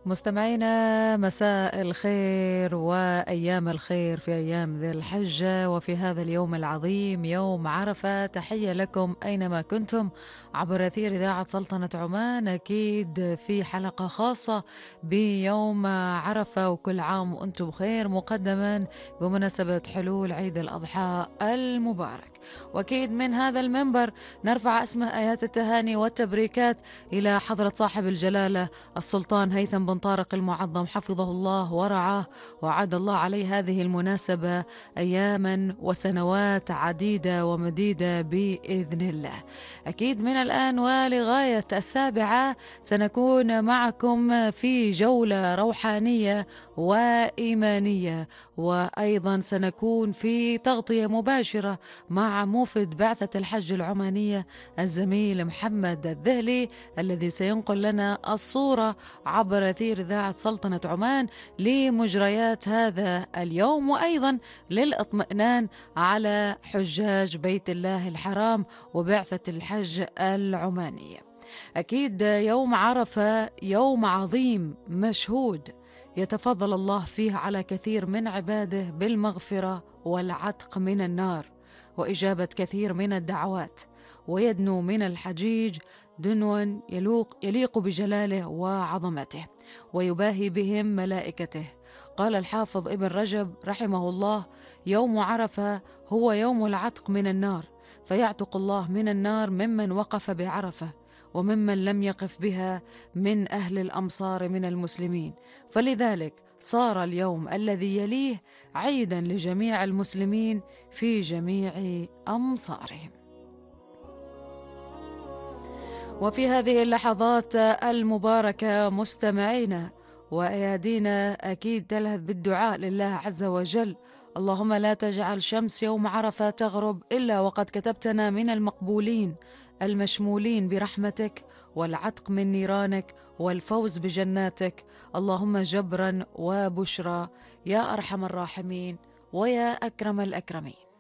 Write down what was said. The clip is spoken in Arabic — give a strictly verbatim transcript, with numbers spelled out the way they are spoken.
مستمعينا مساء الخير وأيام الخير في أيام ذي الحجة وفي هذا اليوم العظيم يوم عرفة. تحية لكم أينما كنتم عبر أثير إذاعة سلطنة عمان، أكيد في حلقة خاصة بيوم عرفة، وكل عام وأنتم بخير مقدما بمناسبة حلول عيد الأضحى المبارك. وأكيد من هذا المنبر نرفع أسمى آيات التهاني والتبريكات إلى حضرة صاحب الجلالة السلطان هيثم بن طارق المعظم حفظه الله ورعاه، وعاد الله عليه هذه المناسبة أياما وسنوات عديدة ومديدة بإذن الله. أكيد من الآن ولغاية السابعة سنكون معكم في جولة روحانية وإيمانية، وأيضا سنكون في تغطية مباشرة مع موفد بعثة الحج العمانية الزميل محمد الذهلي، الذي سينقل لنا الصورة عبر أثير إذاعة سلطنة عمان لمجريات هذا اليوم، وأيضا للإطمئنان على حجاج بيت الله الحرام وبعثة الحج العمانية. أكيد يوم عرفة يوم عظيم مشهود يتفضل الله فيه على كثير من عباده بالمغفرة والعتق من النار وإجابة كثير من الدعوات، ويدنو من الحجيج دنوا يلوق يليق بجلاله وعظمته، ويباهي بهم ملائكته. قال الحافظ ابن رجب رحمه الله: يوم عرفة هو يوم العتق من النار، فيعتق الله من النار ممن وقف بعرفة وممن لم يقف بها من أهل الأمصار من المسلمين، فلذلك صار اليوم الذي يليه عيدا لجميع المسلمين في جميع أمصارهم. وفي هذه اللحظات المباركة مستمعينا وأيادينا أكيد تلهث بالدعاء لله عز وجل: اللهم لا تجعل شمس يوم عرفة تغرب إلا وقد كتبتنا من المقبولين المشمولين برحمتك والعتق من نيرانك والفوز بجناتك، اللهم جبرا وبشرى يا أرحم الراحمين ويا أكرم الأكرمين.